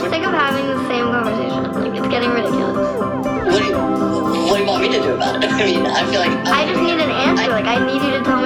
sick of having the same conversation. Like, it's getting ridiculous. What do you want me to do about it? I mean, I feel like... I just need an answer. Like, I need you to tell